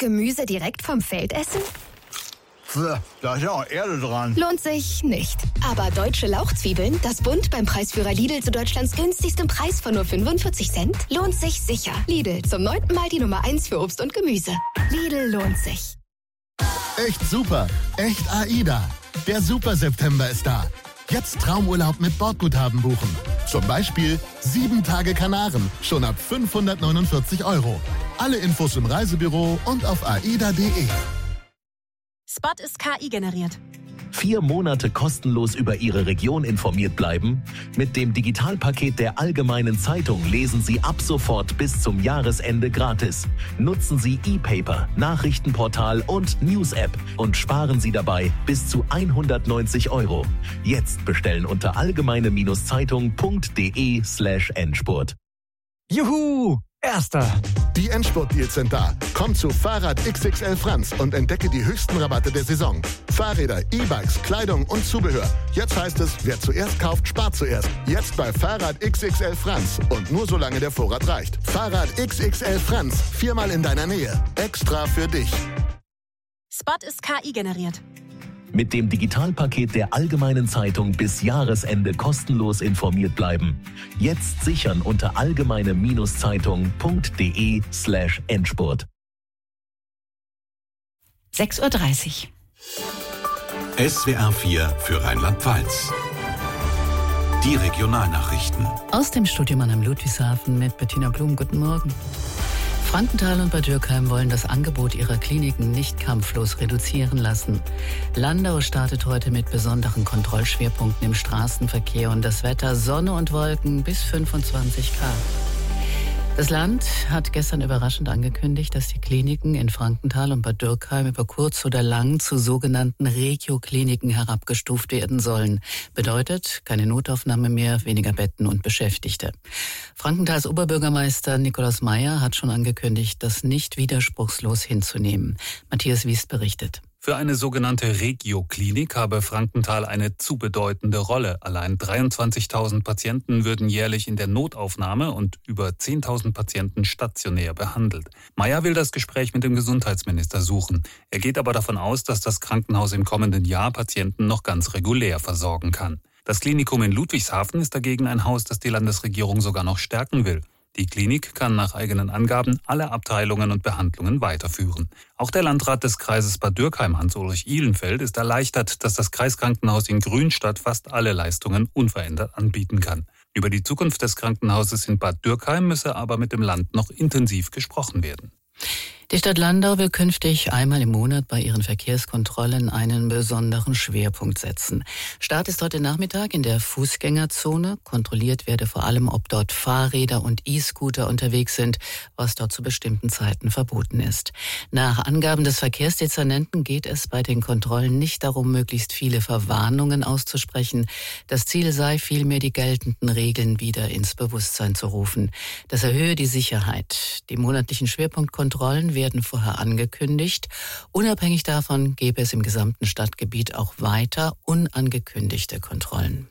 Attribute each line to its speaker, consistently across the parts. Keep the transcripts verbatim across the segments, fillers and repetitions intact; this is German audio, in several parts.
Speaker 1: Gemüse direkt vom Feld essen?
Speaker 2: Da ist ja auch Erde dran.
Speaker 1: Lohnt sich nicht. Aber deutsche Lauchzwiebeln, das Bund beim Preisführer Lidl zu Deutschlands günstigstem Preis von nur fünfundvierzig Cent, lohnt sich sicher. Lidl, zum neunten Mal die Nummer eins für Obst und Gemüse. Lidl lohnt sich.
Speaker 3: Echt super, echt AIDA. Der Super September ist da. Jetzt Traumurlaub mit Bordguthaben buchen. Zum Beispiel sieben Tage Kanaren, schon ab fünfhundertneunundvierzig Euro. Alle Infos im Reisebüro und auf aida punkt de.
Speaker 4: Spot ist K I generiert.
Speaker 5: Vier Monate kostenlos über Ihre Region informiert bleiben? Mit dem Digitalpaket der Allgemeinen Zeitung lesen Sie ab sofort bis zum Jahresende gratis. Nutzen Sie E-Paper, Nachrichtenportal und News-App und sparen Sie dabei bis zu hundertneunzig Euro. Jetzt bestellen unter allgemeine-zeitung punkt de slash Endspurt.
Speaker 6: Juhu! Erster!
Speaker 3: Die Endspurt-Deals sind da. Komm zu Fahrrad X X L Franz und entdecke die höchsten Rabatte der Saison. Fahrräder, E-Bikes, Kleidung und Zubehör. Jetzt heißt es, wer zuerst kauft, spart zuerst. Jetzt bei Fahrrad X X L Franz. Und nur solange der Vorrat reicht. Fahrrad X X L Franz. Viermal in deiner Nähe. Extra für dich.
Speaker 4: Spot ist K I generiert.
Speaker 5: Mit dem Digitalpaket der Allgemeinen Zeitung bis Jahresende kostenlos informiert bleiben. Jetzt sichern unter allgemeine-zeitung punkt de slash Endspurt.
Speaker 7: sechs Uhr dreißig.
Speaker 8: S W R vier für Rheinland-Pfalz. Die Regionalnachrichten.
Speaker 7: Aus dem Studio Mannheim Ludwigshafen mit Bettina Blum. Guten Morgen. Frankenthal und Bad Dürkheim wollen das Angebot ihrer Kliniken nicht kampflos reduzieren lassen. Landau startet heute mit besonderen Kontrollschwerpunkten im Straßenverkehr und das Wetter Sonne und Wolken bis fünfundzwanzig Grad. Das Land hat gestern überraschend angekündigt, dass die Kliniken in Frankenthal und Bad Dürkheim über kurz oder lang zu sogenannten Regio-Kliniken herabgestuft werden sollen. Bedeutet, keine Notaufnahme mehr, weniger Betten und Beschäftigte. Frankenthals Oberbürgermeister Nikolaus Meyer hat schon angekündigt, das nicht widerspruchslos hinzunehmen. Matthias Wiest berichtet.
Speaker 9: Für eine sogenannte Regio-Klinik habe Frankenthal eine zu bedeutende Rolle. Allein dreiundzwanzigtausend Patienten würden jährlich in der Notaufnahme und über zehntausend Patienten stationär behandelt. Meyer will das Gespräch mit dem Gesundheitsminister suchen. Er geht aber davon aus, dass das Krankenhaus im kommenden Jahr Patienten noch ganz regulär versorgen kann. Das Klinikum in Ludwigshafen ist dagegen ein Haus, das die Landesregierung sogar noch stärken will. Die Klinik kann nach eigenen Angaben alle Abteilungen und Behandlungen weiterführen. Auch der Landrat des Kreises Bad Dürkheim, Hans-Ulrich Ihlenfeld, ist erleichtert, dass das Kreiskrankenhaus in Grünstadt fast alle Leistungen unverändert anbieten kann. Über die Zukunft des Krankenhauses in Bad Dürkheim müsse aber mit dem Land noch intensiv gesprochen werden.
Speaker 7: Die Stadt Landau will künftig einmal im Monat bei ihren Verkehrskontrollen einen besonderen Schwerpunkt setzen. Start ist heute Nachmittag in der Fußgängerzone. Kontrolliert werde vor allem, ob dort Fahrräder und E-Scooter unterwegs sind, was dort zu bestimmten Zeiten verboten ist. Nach Angaben des Verkehrsdezernenten geht es bei den Kontrollen nicht darum, möglichst viele Verwarnungen auszusprechen. Das Ziel sei vielmehr, die geltenden Regeln wieder ins Bewusstsein zu rufen. Das erhöhe die Sicherheit. Die monatlichen Schwerpunktkontrollen werden vorher angekündigt. Unabhängig davon gäbe es im gesamten Stadtgebiet auch weiter unangekündigte Kontrollen.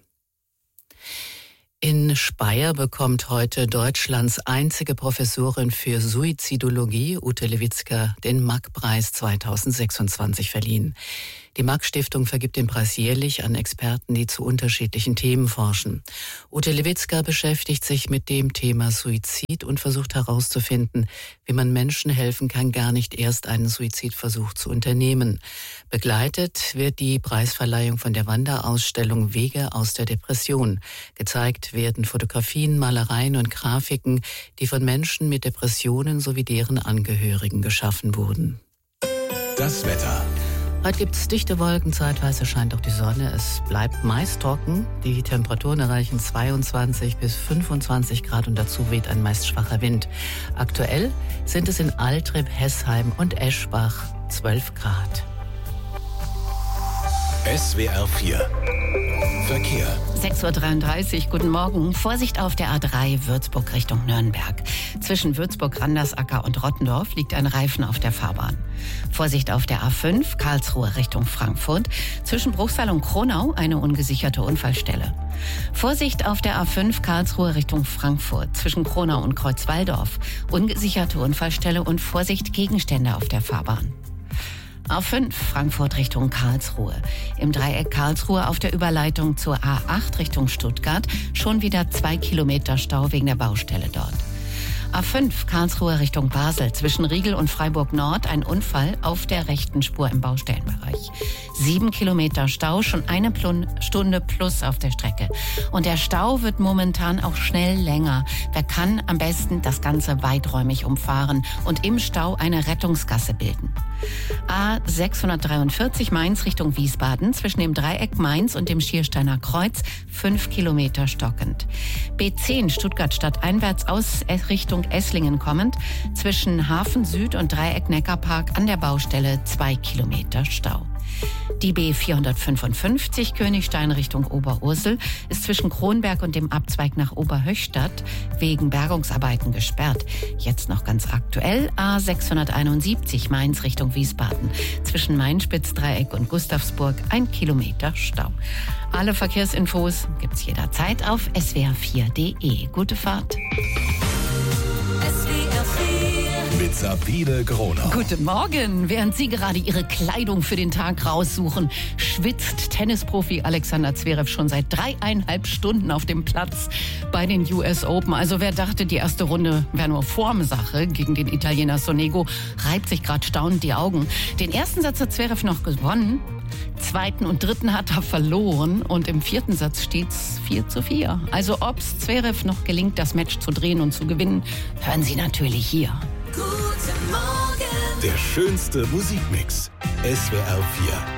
Speaker 7: In Speyer bekommt heute Deutschlands einzige Professorin für Suizidologie, Ute Lewitzka, den Mack-Preis zweitausendsechsundzwanzig verliehen. Die Mack-Stiftung vergibt den Preis jährlich an Experten, die zu unterschiedlichen Themen forschen. Ute Lewitzka beschäftigt sich mit dem Thema Suizid und versucht herauszufinden, wie man Menschen helfen kann, gar nicht erst einen Suizidversuch zu unternehmen. Begleitet wird die Preisverleihung von der Wanderausstellung Wege aus der Depression. Gezeigt werden Fotografien, Malereien und Grafiken, die von Menschen mit Depressionen sowie deren Angehörigen geschaffen wurden.
Speaker 8: Das Wetter.
Speaker 7: Heute gibt es dichte Wolken, zeitweise scheint auch die Sonne. Es bleibt meist trocken. Die Temperaturen erreichen zweiundzwanzig bis fünfundzwanzig Grad und dazu weht ein meist schwacher Wind. Aktuell sind es in Altrib, Hessheim und Eschbach zwölf Grad.
Speaker 8: S W R vier Verkehr.
Speaker 7: sechs Uhr dreiunddreißig, guten Morgen. Vorsicht auf der A drei Würzburg Richtung Nürnberg. Zwischen Würzburg, Randersacker und Rottendorf liegt ein Reifen auf der Fahrbahn. Vorsicht auf der A fünf Karlsruhe Richtung Frankfurt. Zwischen Bruchsal und Kronau eine ungesicherte Unfallstelle. Vorsicht auf der A fünf Karlsruhe Richtung Frankfurt. Zwischen Kronau und Kreuzwaldorf ungesicherte Unfallstelle und Vorsicht Gegenstände auf der Fahrbahn. A fünf Frankfurt Richtung Karlsruhe. Im Dreieck Karlsruhe auf der Überleitung zur A acht Richtung Stuttgart schon wieder zwei Kilometer Stau wegen der Baustelle dort. A fünf Karlsruhe Richtung Basel. Zwischen Riegel und Freiburg Nord ein Unfall auf der rechten Spur im Baustellenbereich. Sieben Kilometer Stau, schon eine Stunde plus auf der Strecke. Und der Stau wird momentan auch schnell länger. Wer kann am besten das Ganze weiträumig umfahren und im Stau eine Rettungsgasse bilden? A sechshundertdreiundvierzig Mainz Richtung Wiesbaden. Zwischen dem Dreieck Mainz und dem Schiersteiner Kreuz fünf Kilometer stockend. B zehn Stuttgart stadteinwärts aus Richtung Esslingen kommend. Zwischen Hafen Süd und Dreieck Neckarpark an der Baustelle zwei Kilometer Stau. Die B vierhundertfünfundfünfzig Königstein Richtung Oberursel ist zwischen Kronberg und dem Abzweig nach Oberhöchstadt wegen Bergungsarbeiten gesperrt. Jetzt noch ganz aktuell A sechshunderteinundsiebzig Mainz Richtung Wiesbaden. Zwischen Mainspitz-Dreieck und Gustavsburg ein Kilometer Stau. Alle Verkehrsinfos gibt's jederzeit auf s w r vier punkt d e. Gute Fahrt.
Speaker 8: Mit Sabine Gronau.
Speaker 7: Guten Morgen. Während Sie gerade Ihre Kleidung für den Tag raussuchen, schwitzt Tennisprofi Alexander Zverev schon seit dreieinhalb Stunden auf dem Platz bei den U S Open. Also wer dachte, die erste Runde wäre nur Formsache gegen den Italiener Sonego, reibt sich gerade staunend die Augen. Den ersten Satz hat Zverev noch gewonnen. Zweiten und dritten hat er verloren und im vierten Satz steht's vier zu vier. Also ob's Zverev noch gelingt, das Match zu drehen und zu gewinnen, hören Sie natürlich hier.
Speaker 8: Guten Morgen. Der schönste Musikmix. S W R vier.